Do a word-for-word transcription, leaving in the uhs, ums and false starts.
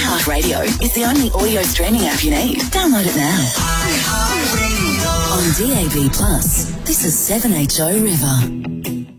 iHeartRadio is the only audio streaming app you need. Download it now. iHeartRadio. On D A B plus, this is seven H O River.